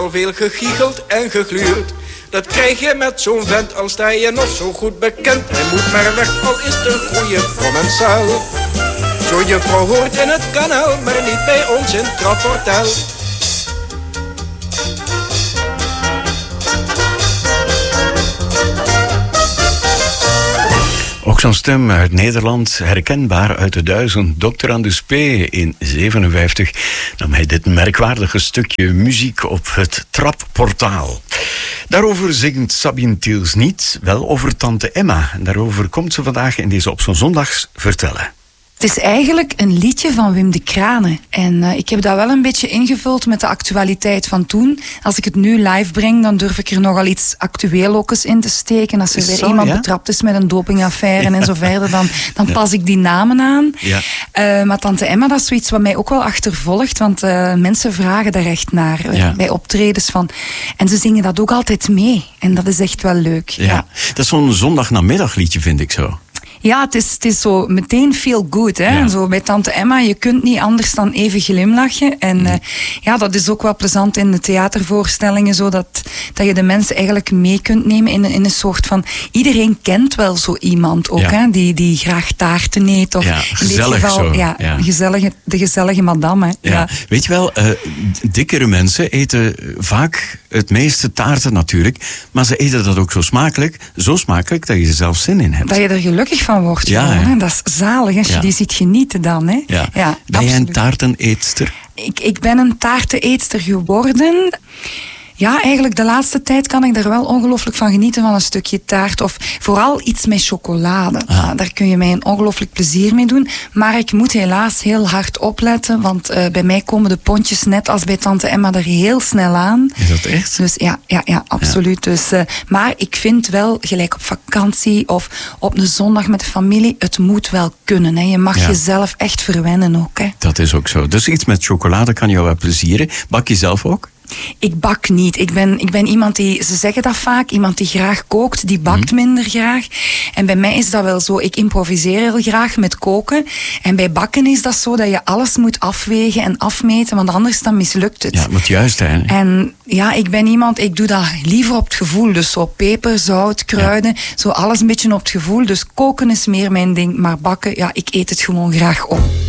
Veel gegiegeld en gegluurd. Dat krijg je met zo'n vent, al sta je nog zo goed bekend. Hij moet maar weg, al is de goeie commensaal. Zo'n juffrouw hoort in het kanaal, maar niet bij ons in het trapportaal. Ook zo'n stem uit Nederland, herkenbaar uit de 1000, Dr. Andus P. in 57 nam hij dit merkwaardige stukje muziek op het trapportaal. Daarover zingt Sabine Tiels niet, wel over tante Emma. En daarover komt ze vandaag in deze Op zo'n Zondags vertellen. Het is eigenlijk een liedje van Wim de Kranen. En ik heb dat wel een beetje ingevuld met de actualiteit van toen. Als ik het nu live breng, dan durf ik er nogal iets actueel ook eens in te steken. Als er weer iemand betrapt is met een dopingaffaire en zo verder, dan pas ik die namen aan. Ja. Maar tante Emma, dat is zoiets wat mij ook wel achtervolgt. Want mensen vragen daar echt naar bij optredens van. En ze zingen dat ook altijd mee. En dat is echt wel leuk. Ja. Dat is zo'n zondagnamiddagliedje, vind ik zo. Ja, het is zo meteen feel good. Hè? Ja. Zo bij tante Emma, je kunt niet anders dan even glimlachen. En dat is ook wel plezant in de theatervoorstellingen. Zo dat je de mensen eigenlijk mee kunt nemen in een soort van... Iedereen kent wel zo iemand ook, hè? Die graag taarten eet. Of gezellig in dit geval, zo. Ja. De gezellige madame. Hè? Ja. Weet je wel, dikkere mensen eten vaak het meeste taarten natuurlijk. Maar ze eten dat ook zo smakelijk dat je er zelf zin in hebt. Dat je er gelukkig van wordt. Ja, dat is zalig als je die ziet genieten dan. Hè? Ja. Ben jij een taarteneetster? Ik ben een taarteneetster geworden. Ja, eigenlijk de laatste tijd kan ik er wel ongelooflijk van genieten van een stukje taart. Of vooral iets met chocolade. Daar kun je mij een ongelooflijk plezier mee doen. Maar ik moet helaas heel hard opletten. Want bij mij komen de pontjes net als bij tante Emma er heel snel aan. Is dat echt? Dus ja, absoluut. Ja. Dus, maar ik vind wel, gelijk op vakantie of op een zondag met de familie, het moet wel kunnen. Hè. Je mag jezelf echt verwennen ook. Hè. Dat is ook zo. Dus iets met chocolade kan jou wel plezieren. Bak je zelf ook? Ik bak niet. Ik ben iemand die, ze zeggen dat vaak, iemand die graag kookt, die bakt minder graag. En bij mij is dat wel zo, ik improviseer heel graag met koken. En bij bakken is dat zo dat je alles moet afwegen en afmeten, want anders dan mislukt het. Ja, het moet juist zijn. En ja, ik ben iemand, ik doe dat liever op het gevoel. Dus zo peper, zout, kruiden, zo alles een beetje op het gevoel. Dus koken is meer mijn ding, maar bakken, ja, ik eet het gewoon graag op.